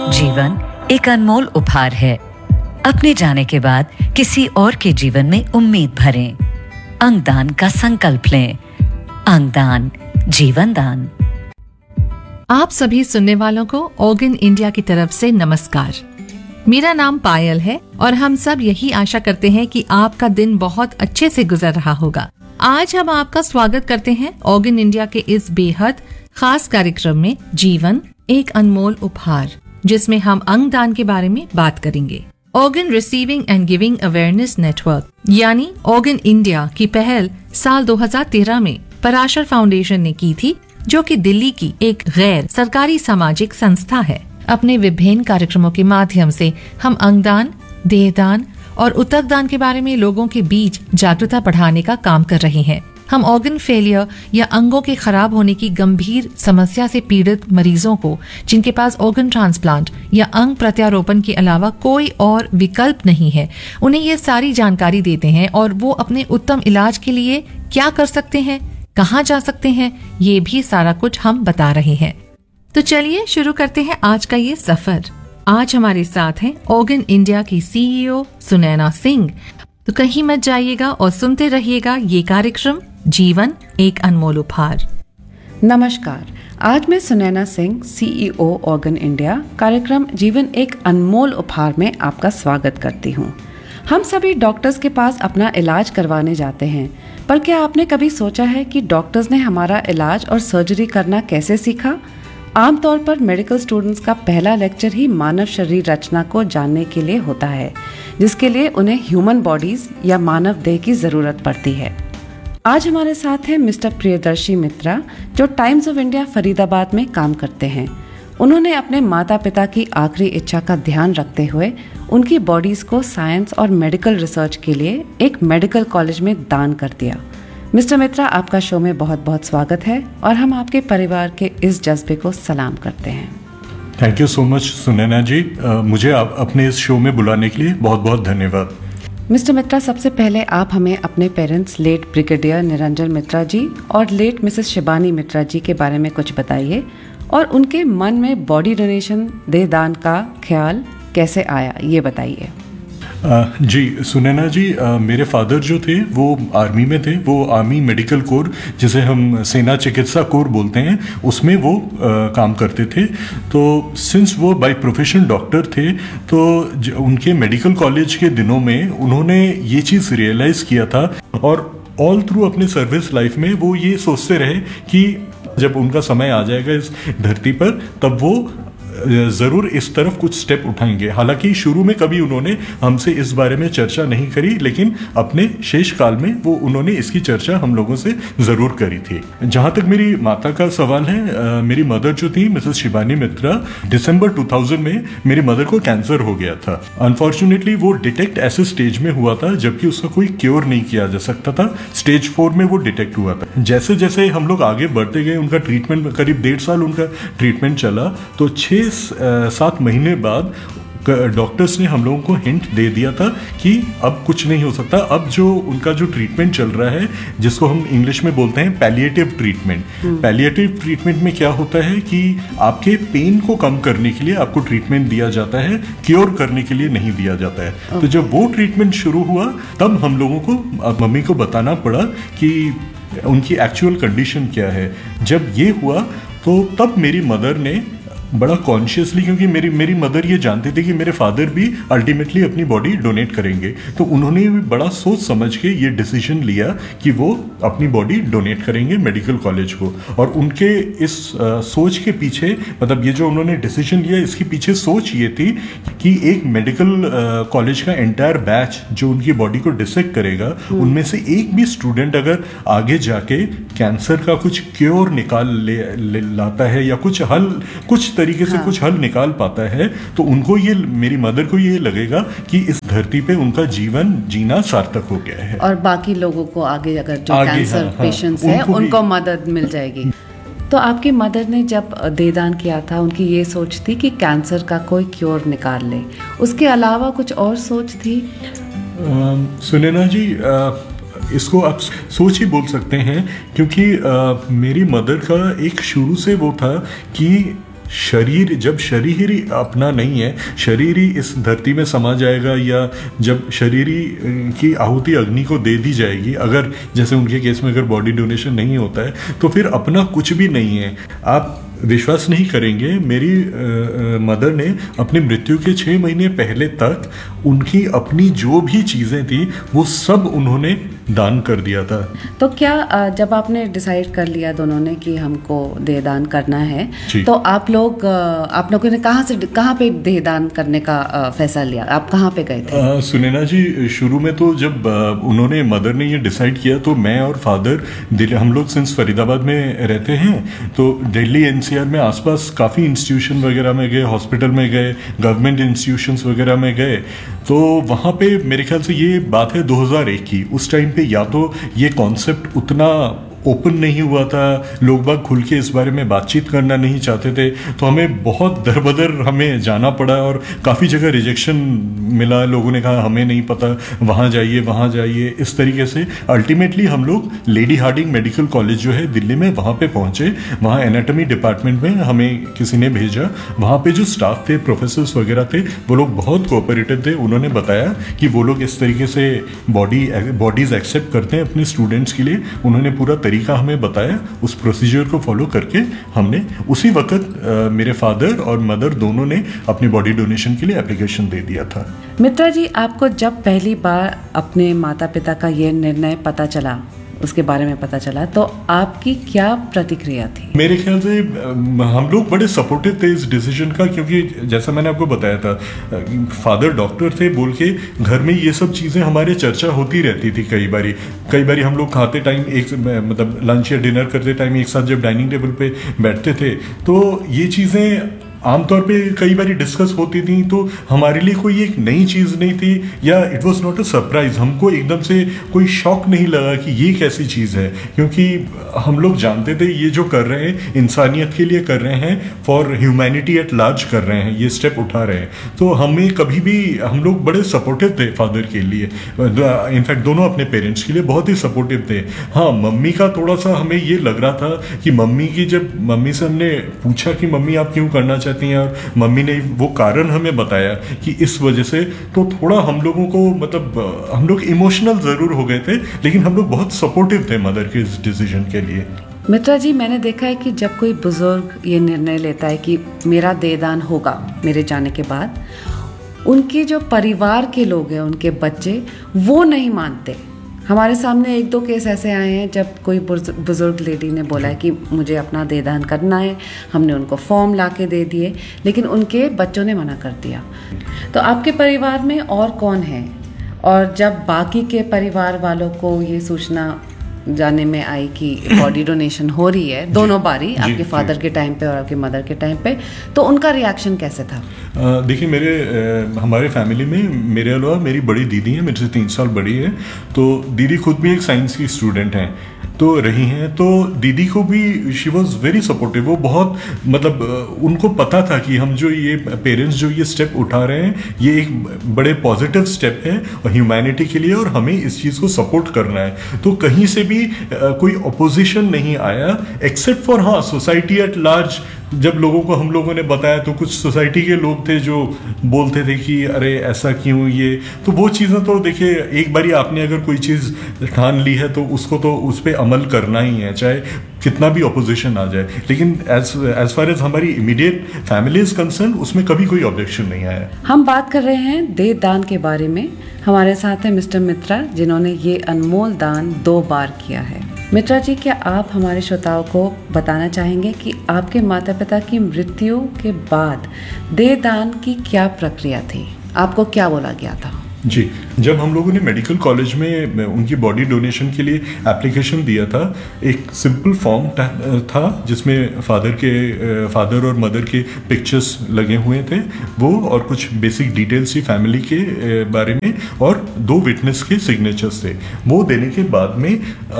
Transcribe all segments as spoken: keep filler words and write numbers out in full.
जीवन एक अनमोल उपहार है। अपने जाने के बाद किसी और के जीवन में उम्मीद भरें। अंगदान का संकल्प लें। अंगदान जीवन दान। आप सभी सुनने वालों को ऑर्गन इंडिया की तरफ से नमस्कार। मेरा नाम पायल है और हम सब यही आशा करते हैं कि आपका दिन बहुत अच्छे से गुजर रहा होगा। आज हम आपका स्वागत करते हैं ऑर्गन इंडिया के इस बेहद खास कार्यक्रम में, जीवन एक अनमोल उपहार, जिसमें हम अंगदान के बारे में बात करेंगे। Organ receiving end giving awareness network यानी ऑर्गन इंडिया की पहल साल दो हज़ार तेरह में पराशर फाउंडेशन ने की थी, जो कि दिल्ली की एक गैर सरकारी सामाजिक संस्था है। अपने विभिन्न कार्यक्रमों के माध्यम से हम अंगदान, देहदान और उतकदान के बारे में लोगों के बीच जागरूकता बढ़ाने का काम कर रहे हैं। हम ऑर्गन फेलियर या अंगों के खराब होने की गंभीर समस्या से पीड़ित मरीजों को, जिनके पास ऑर्गन ट्रांसप्लांट या अंग प्रत्यारोपण के अलावा कोई और विकल्प नहीं है, उन्हें ये सारी जानकारी देते हैं और वो अपने उत्तम इलाज के लिए क्या कर सकते हैं, कहाँ जा सकते हैं, ये भी सारा कुछ हम बता रहे हैं। तो चलिए शुरू करते हैं आज का ये सफर। आज हमारे साथ हैं ऑर्गन इंडिया की सीईओ सुनैना सिंह। तो कहीं मत जाइएगा और सुनते रहिएगा ये कार्यक्रम जीवन एक अनमोल उपहार। नमस्कार, आज मैं Sunaina Singh, CEO organ India, कार्यक्रम जीवन एक अनमोल उपहार में आपका स्वागत करती हूँ। हम सभी डॉक्टर्स के पास अपना इलाज करवाने जाते हैं, पर क्या आपने कभी सोचा है कि डॉक्टर्स ने हमारा इलाज और सर्जरी करना कैसे सीखा? आमतौर पर मेडिकल स्टूडेंट्स का पहला लेक्चर ही मानव शरीर रचना को जानने के लिए होता है, जिसके लिए उन्हें ह्यूमन बॉडीज या मानव देह की जरूरत पड़ती है। आज हमारे साथ हैं मिस्टर प्रियदर्शी मित्रा, जो टाइम्स ऑफ इंडिया फरीदाबाद में काम करते हैं। उन्होंने अपने माता पिता की आखिरी इच्छा का ध्यान रखते हुए उनकी बॉडीज को साइंस और मेडिकल रिसर्च के लिए एक मेडिकल कॉलेज में दान कर दिया। मिस्टर मित्रा, आपका शो में बहुत बहुत स्वागत है और हम आपके परिवार के इस जज्बे को सलाम करते हैं। Thank you so much Sunaina ji, uh, मुझे आप अपने इस शो में बुलाने के लिए बहुत बहुत धन्यवाद। मिस्टर मित्रा, सबसे पहले आप हमें अपने पेरेंट्स लेट ब्रिगेडियर निरंजन मित्रा जी और लेट मिसेस शिबानी मित्रा जी के बारे में कुछ बताइए और उनके मन में बॉडी डोनेशन, देहदान का ख्याल कैसे आया, ये बताइए। Uh, जी सुनैना जी, uh, मेरे फादर जो थे वो आर्मी में थे। वो आर्मी मेडिकल कोर, जिसे हम सेना चिकित्सा कोर बोलते हैं, उसमें वो uh, काम करते थे। तो सिंस वो बाय प्रोफेशन डॉक्टर थे, तो उनके मेडिकल कॉलेज के दिनों में उन्होंने ये चीज़ रियलाइज़ किया था और ऑल थ्रू अपने सर्विस लाइफ में वो ये सोचते रहे कि जब उनका समय आ जाएगा इस धरती पर, तब वो ज़रूर इस तरफ कुछ स्टेप उठाएंगे। हालांकि शुरू में कभी उन्होंने हमसे इस बारे में चर्चा नहीं करी, लेकिन अपने शेष काल में वो उन्होंने इसकी चर्चा हम लोगों से ज़रूर करी थी। जहाँ तक मेरी माता का सवाल है, आ, मेरी मदर जो थी मिसेस शिबानी मित्रा, दिसंबर दो हज़ार में मेरी मदर को कैंसर हो गया था। अनफॉर्चुनेटली वो डिटेक्ट ऐसे स्टेज में हुआ था जबकि उसका कोई क्योर नहीं किया जा सकता था। स्टेज फोर में वो डिटेक्ट हुआ था। जैसे जैसे हम लोग आगे बढ़ते गए, उनका ट्रीटमेंट करीब डेढ़ साल उनका ट्रीटमेंट चला। तो छः सात महीने बाद डॉक्टर्स ने हम लोगों को हिंट दे दिया था कि अब कुछ नहीं हो सकता। अब जो उनका जो ट्रीटमेंट चल रहा है, जिसको हम इंग्लिश में बोलते हैं पैलिएटिव ट्रीटमेंट। पैलिएटिव ट्रीटमेंट में क्या होता है कि आपके पेन को कम करने के लिए आपको ट्रीटमेंट दिया जाता है, क्योर करने के लिए नहीं दिया जाता है। तो जब वो ट्रीटमेंट शुरू हुआ, तब हम लोगों को, मम्मी को बताना पड़ा कि उनकी एक्चुअल कंडीशन क्या है। जब ये हुआ तो तब मेरी मदर ने बड़ा कॉन्शियसली, क्योंकि मेरी मेरी मदर ये जानते थे कि मेरे फादर भी अल्टीमेटली अपनी बॉडी डोनेट करेंगे, तो उन्होंने भी बड़ा सोच समझ के ये डिसीजन लिया कि वो अपनी बॉडी डोनेट करेंगे मेडिकल कॉलेज को। और उनके इस आ, सोच के पीछे, मतलब ये जो उन्होंने डिसीजन लिया, इसके पीछे सोच ये थी कि एक मेडिकल कॉलेज का एंटायर बैच जो उनकी बॉडी को डिसेक्ट करेगा, उनमें से एक भी स्टूडेंट अगर आगे जाके कैंसर का कुछ क्योर निकाल ले, ले लाता है या कुछ हल कुछ तरीके से हाँ। कुछ हल निकाल पाता है, तो उनको ये, मेरी मदर को ये लगेगा कि इस धरती पे उनका जीवन जीना सार्थक हो गया है और बाकी लोगों को आगे अगर जो आगे, कैंसर हाँ, पेशेंट्स हाँ, हैं उनको मदद मिल जाएगी। तो आपकी मदर ने जब देहदान किया था, उनकी ये सोच थी कि कैंसर का कोई क्योर निकाल ले, उसके अलावा कुछ और सोच थी? सुनैना जी, आ, इसको आप सोच ही बोल सकते हैं, क्योंकि आ, मेरी मदर का एक शुरू से वो था कि शरीर जब शरीर ही अपना नहीं है, शरीर ही इस धरती में समा जाएगा, या जब शरीर ही की आहुति अग्नि को दे दी जाएगी, अगर जैसे उनके केस में अगर बॉडी डोनेशन नहीं होता है, तो फिर अपना कुछ भी नहीं है। आप विश्वास नहीं करेंगे, मेरी मदर ने अपनी मृत्यु के छः महीने पहले तक उनकी अपनी जो भी चीज़ें थी वो सब उन्होंने दान कर दिया था। तो क्या जब आपने डिसाइड कर लिया दोनों ने कि हमको देह दान करना है, तो आप लोग आप लोगों ने कहाँ से कहाँ पे देह दान करने का फैसला लिया? आप कहाँ पे गए थे? सुनैना जी, शुरू में तो जब उन्होंने मदर ने ये डिसाइड किया तो मैं और फादर दिल्ली, हम लोग सिंस फरीदाबाद में रहते हैं, तो दिल्ली एनसीआर में आसपास काफ़ी इंस्टीट्यूशन वगैरह में गए, हॉस्पिटल में गए, गवर्नमेंट इंस्टीट्यूशंस वगैरह में गए। तो वहाँ पे मेरे ख्याल से ये बात है दो हज़ार एक की। उस टाइम पे या तो ये कॉन्सेप्ट उतना ओपन नहीं हुआ था, लोग बाग खुल के इस बारे में बातचीत करना नहीं चाहते थे, तो हमें बहुत दर बदर हमें जाना पड़ा और काफ़ी जगह रिजेक्शन मिला। लोगों ने कहा हमें नहीं पता, वहाँ जाइए वहाँ जाइए, इस तरीके से अल्टीमेटली हम लोग लेडी हार्डिंग मेडिकल कॉलेज जो है दिल्ली में, वहाँ पे पहुँचे। वहाँ एनाटॉमी डिपार्टमेंट में हमें किसी ने भेजा। वहाँ पे जो स्टाफ थे, प्रोफेसर्स वगैरह थे, वो लोग बहुत कोऑपरेटिव थे। उन्होंने बताया कि वो लोग इस तरीके से बॉडी बॉडीज एक्सेप्ट करते हैं अपने स्टूडेंट्स के लिए। उन्होंने पूरा का हमें बताया, उस प्रोसीजर को फॉलो करके हमने उसी वक्त मेरे फादर और मदर दोनों ने अपनी बॉडी डोनेशन के लिए एप्लीकेशन दे दिया था। मित्रा जी, आपको जब पहली बार अपने माता पिता का ये निर्णय पता चला, उसके बारे में पता चला, तो आपकी क्या प्रतिक्रिया थी? मेरे ख्याल से हम लोग बड़े सपोर्टिव थे इस डिसीजन का, क्योंकि जैसा मैंने आपको बताया था, फादर डॉक्टर थे बोल के घर में ये सब चीज़ें हमारे चर्चा होती रहती थी। कई बारी कई बारी हम लोग खाते टाइम एक मतलब लंच या डिनर करते टाइम एक साथ जब डाइनिंग टेबल पे बैठते थे, तो ये चीज़ें आमतौर पे कई बार डिस्कस होती थी। तो हमारे लिए कोई एक नई चीज़ नहीं थी, या it was not a surprise. हमको एकदम से कोई शॉक नहीं लगा कि ये कैसी चीज़ है, क्योंकि हम लोग जानते थे ये जो कर रहे हैं इंसानियत के लिए कर रहे हैं, फॉर ह्यूमैनिटी एट लार्ज कर रहे हैं, ये स्टेप उठा रहे हैं। तो हमें कभी भी, हम लोग बड़े सपोर्टिव थे फादर के लिए, इनफैक्ट दोनों अपने पेरेंट्स के लिए बहुत ही सपोर्टिव थे। हाँ, मम्मी का थोड़ा सा हमें ये लग रहा था कि मम्मी की, जब मम्मी से हमने पूछा कि मम्मी आप क्यों करना चाहते, और मम्मी ने वो कारण हमें बताया कि इस वजह से, तो थोड़ा हम लोगों को मतलब हम लोग इमोशनल जरूर हो गए थे, लेकिन हम लोग बहुत सपोर्टिव थे मदर के इस डिसीजन के लिए। मित्रा जी, मैंने देखा है कि जब कोई बुजुर्ग ये निर्णय लेता है कि मेरा देहदान होगा मेरे जाने के बाद, उनके जो परिवार के लोग हैं, उनके बच्चे, वो नहीं मानते। हमारे सामने एक दो केस ऐसे आए हैं जब कोई बुजुर्ग लेडी ने बोला है कि मुझे अपना देहदान करना है, हमने उनको फॉर्म ला के दे दिए, लेकिन उनके बच्चों ने मना कर दिया। तो आपके परिवार में और कौन है? और जब बाकी के परिवार वालों को ये सूचना जाने में आई कि बॉडी डोनेशन हो रही है दोनों बारी, आपके फादर के टाइम पे और आपके मदर के टाइम पे, तो उनका रिएक्शन कैसे था? देखिए, मेरे आ, हमारे फैमिली में मेरे अलावा मेरी बड़ी दीदी है, मेरे से तीन साल बड़ी है। तो दीदी खुद भी एक साइंस की स्टूडेंट हैं, तो रही हैं। तो दीदी को भी शी वॉज वेरी सपोर्टिव। वो बहुत मतलब उनको पता था कि हम जो ये पेरेंट्स जो ये स्टेप उठा रहे हैं, ये एक बड़े पॉजिटिव स्टेप है और ह्यूमैनिटी के लिए, और हमें इस चीज़ को सपोर्ट करना है। तो कहीं से भी कोई अपोजिशन नहीं आया, एक्सेप्ट फॉर हाँ सोसाइटी एट लार्ज। जब लोगों को हम लोगों ने बताया तो कुछ सोसाइटी के लोग थे जो बोलते थे कि अरे ऐसा क्यों, ये तो वो चीज़ें तो देखिए, एक बारी आपने अगर कोई चीज़ ठान ली है तो उसको तो उस पर अमल करना ही है, चाहे कितना भी ऑपोजिशन आ जाए। लेकिन एज एज फार एज हमारी इमीडिएट फैमिली इज कंसर्न, उसमें कभी कोई ऑब्जेक्शन नहीं आया। हम बात कर रहे हैं देह दान के बारे में। हमारे साथ है मिस्टर मित्रा, जिन्होंने ये अनमोल दान दो बार किया है। मित्रा जी, क्या आप हमारे श्रोताओं को बताना चाहेंगे कि आपके माता पिता की मृत्यु के बाद देह दान की क्या प्रक्रिया थी? आपको क्या बोला गया था? जी, जब हम लोगों ने मेडिकल कॉलेज में उनकी बॉडी डोनेशन के लिए एप्लीकेशन दिया था, एक सिंपल फॉर्म था जिसमें फादर के फादर और मदर के पिक्चर्स लगे हुए थे, वो और कुछ बेसिक डिटेल्स थी फैमिली के बारे में, और दो विटनेस के सिग्नेचर्स थे। वो देने के बाद में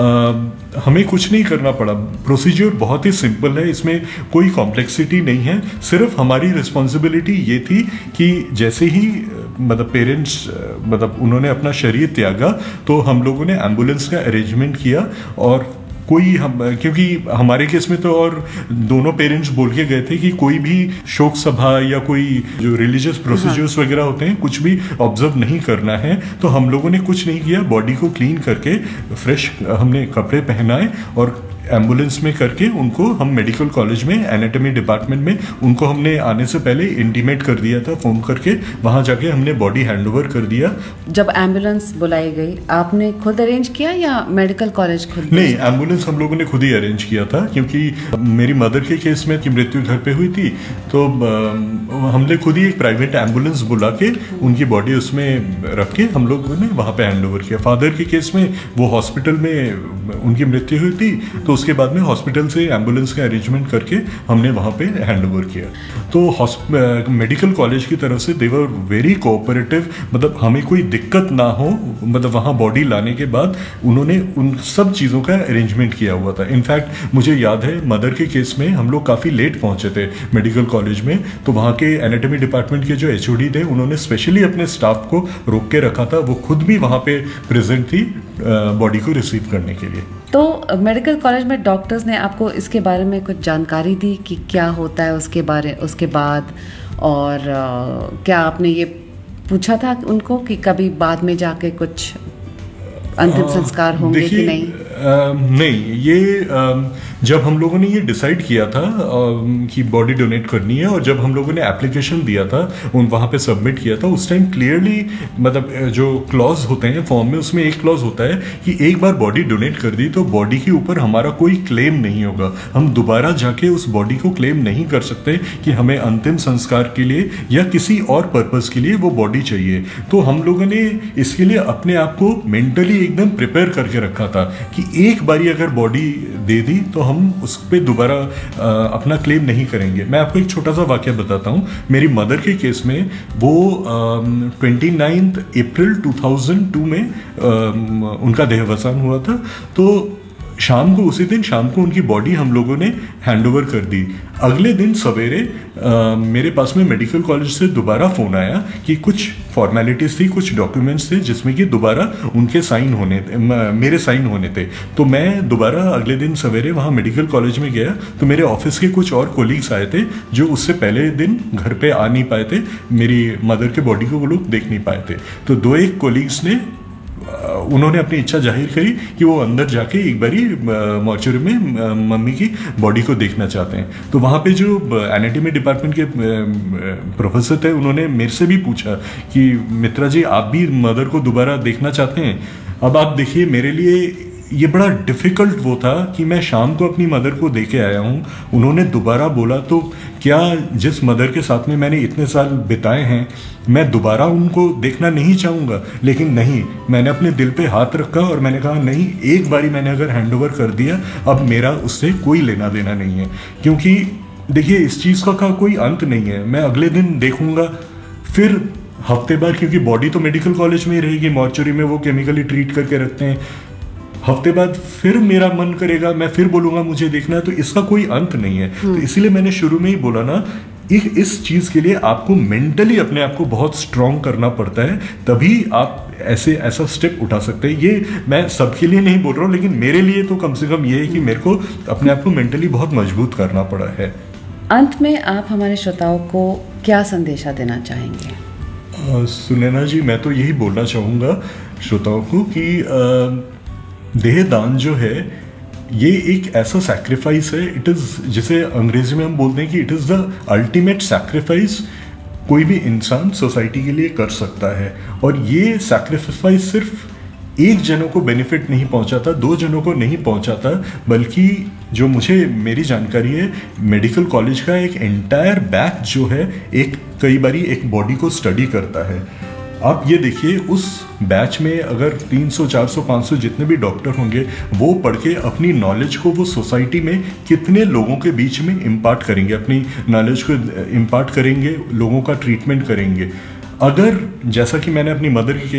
आ, हमें कुछ नहीं करना पड़ा। प्रोसीजर बहुत ही सिंपल है, इसमें कोई कॉम्प्लेक्सिटी नहीं है। सिर्फ हमारी रिस्पॉन्सिबिलिटी ये थी कि जैसे ही मतलब पेरेंट्स मतलब उन्होंने अपना शरीर त्यागा, तो हम लोगों ने एम्बुलेंस का अरेंजमेंट किया और कोई हम, क्योंकि हमारे केस में तो और दोनों पेरेंट्स बोल के गए थे कि कोई भी शोक सभा या कोई जो रिलीजियस प्रोसीजर्स वगैरह होते हैं कुछ भी ऑब्जर्व नहीं करना है। तो हम लोगों ने कुछ नहीं किया, बॉडी को क्लीन करके फ्रेश हमने कपड़े पहनाए और एम्बुलेंस में करके उनको हम मेडिकल कॉलेज में एनाटॉमी डिपार्टमेंट में उनको हमने आने से पहले इंटीमेट कर दिया था फ़ोन करके, वहाँ जाके हमने बॉडी हैंडओवर कर दिया। जब एम्बुलेंस बुलाई गई आपने खुद अरेंज किया या मेडिकल कॉलेज खुद? नहीं, एम्बुलेंस हम लोगों ने खुद ही अरेंज किया था, क्योंकि मेरी मदर के केस में की मृत्यु घर पे हुई थी, तो हमने खुद ही एक प्राइवेट एम्बुलेंस बुला के उनकी बॉडी उसमें रख के हम लोगों ने वहाँ पे हैंडओवर किया। फादर के केस में वो हॉस्पिटल में उनकी मृत्यु हुई थी, तो उसके बाद में हॉस्पिटल से एम्बुलेंस का अरेंजमेंट करके हमने वहाँ पे हैंडओवर किया। तो मेडिकल कॉलेज की तरफ से दे वर वेरी कोऑपरेटिव, मतलब हमें कोई दिक्कत ना हो, मतलब वहाँ बॉडी लाने के बाद उन्होंने उन सब चीज़ों का अरेंजमेंट किया हुआ था। इनफैक्ट मुझे याद है मदर के केस में हम लोग काफ़ी लेट पहुँचे थे मेडिकल कॉलेज में, तो वहाँ के एनाटॉमी डिपार्टमेंट के जो एच ओ डी थे उन्होंने स्पेशली अपने स्टाफ को रोक के रखा था, वो खुद भी वहाँ पे प्रेजेंट थी बॉडी को रिसीव करने के लिए। तो मेडिकल कॉलेज में डॉक्टर्स ने आपको इसके बारे में कुछ जानकारी दी कि क्या होता है उसके बारे उसके बाद, और आ, क्या आपने ये पूछा था उनको कि कभी बाद में जाके कुछ अंतिम संस्कार होंगे कि नहीं? आ, नहीं, ये आ, जब हम लोगों ने ये डिसाइड किया था आ, कि बॉडी डोनेट करनी है और जब हम लोगों ने एप्लीकेशन दिया था उन वहाँ पे सबमिट किया था, उस टाइम क्लियरली मतलब जो क्लॉज होते हैं फॉर्म में उसमें एक क्लॉज होता है कि एक बार बॉडी डोनेट कर दी तो बॉडी के ऊपर हमारा कोई क्लेम नहीं होगा, हम दोबारा जाके उस बॉडी को क्लेम नहीं कर सकते कि हमें अंतिम संस्कार के लिए या किसी और पर्पज़ के लिए वो बॉडी चाहिए। तो हम लोगों ने इसके लिए अपने आप को मेंटली एकदम प्रिपेयर करके रखा था कि एक बारी अगर बॉडी दे दी तो हम उस पर दोबारा अपना क्लेम नहीं करेंगे। मैं आपको एक छोटा सा वाक्य बताता हूँ। मेरी मदर के केस में वो twenty ninth April two thousand to में आ, उनका देहावसान हुआ था। तो शाम को उसी दिन शाम को उनकी बॉडी हम लोगों ने हैंडओवर कर दी। अगले दिन सवेरे आ, मेरे पास में मेडिकल कॉलेज से दोबारा फ़ोन आया कि कुछ फॉर्मेलिटीज़ थी, कुछ डॉक्यूमेंट्स थे जिसमें कि दोबारा उनके साइन होने थे, मेरे साइन होने थे। तो मैं दोबारा अगले दिन सवेरे वहाँ मेडिकल कॉलेज में गया तो मेरे ऑफिस के कुछ और कोलीग्स आए थे जो उससे पहले दिन घर पे आ नहीं पाए थे, मेरी मदर के बॉडी को वो लोग देख नहीं पाए थे। तो दो एक कोलीग्स ने उन्होंने अपनी इच्छा जाहिर करी कि वो अंदर जाके एक बारी मॉर्चरी में मम्मी की बॉडी को देखना चाहते हैं। तो वहाँ पे जो एनाटॉमी डिपार्टमेंट के प्रोफेसर थे उन्होंने मेरे से भी पूछा कि मित्रा जी आप भी मदर को दोबारा देखना चाहते हैं? अब आप देखिए मेरे लिए ये बड़ा डिफ़िकल्ट वो था कि मैं शाम को अपनी मदर को देके आया हूँ, उन्होंने दोबारा बोला तो क्या जिस मदर के साथ में मैंने इतने साल बिताए हैं मैं दोबारा उनको देखना नहीं चाहूँगा? लेकिन नहीं, मैंने अपने दिल पे हाथ रखा और मैंने कहा नहीं, एक बारी मैंने अगर हैंडओवर कर दिया अब मेरा उससे कोई लेना देना नहीं है। क्योंकि देखिए इस चीज़ का, का कोई अंत नहीं है। मैं अगले दिन देखूँगा, फिर हफ्ते बाद, क्योंकि बॉडी तो मेडिकल कॉलेज में ही रहेगी, मॉर्चरी में वो केमिकली ट्रीट करके रखते हैं, हफ्ते बाद फिर मेरा मन करेगा, मैं फिर बोलूँगा मुझे देखना है। तो इसका कोई अंत नहीं है। तो इसलिए मैंने शुरू में ही बोला ना, इस चीज़ के लिए आपको मेंटली अपने आप को बहुत स्ट्रांग करना पड़ता है, तभी आप ऐसे ऐसा स्टेप उठा सकते हैं। ये मैं सबके लिए नहीं बोल रहा हूँ, लेकिन मेरे लिए तो कम से कम ये है कि मेरे को अपने आप को मेंटली बहुत मजबूत करना पड़ा है। अंत में आप हमारे श्रोताओं को क्या संदेशा देना चाहेंगे? सुनैना जी, मैं तो यही बोलना चाहूँगा श्रोताओं को कि देह दान जो है ये एक ऐसा सैक्रिफाइस है, इट इज़, जिसे अंग्रेजी में हम बोलते हैं कि it is the ultimate sacrifice कोई भी इंसान सोसाइटी के लिए कर सकता है। और ये सैक्रिफाइस सिर्फ एक जनों को बेनिफिट नहीं पहुंचाता, दो जनों को नहीं पहुंचाता, बल्कि जो मुझे मेरी जानकारी है मेडिकल कॉलेज का एक एंटायर बैच जो है एक कई बारी एक बॉडी को स्टडी करता है। आप ये देखिए उस बैच में अगर तीन सौ, चार सौ, पाँच सौ जितने भी डॉक्टर होंगे वो पढ़ के अपनी नॉलेज को वो सोसाइटी में कितने लोगों के बीच में इम्पार्ट करेंगे, अपनी नॉलेज को इम्पार्ट करेंगे, लोगों का ट्रीटमेंट करेंगे। अगर जैसा कि मैंने अपनी मदर की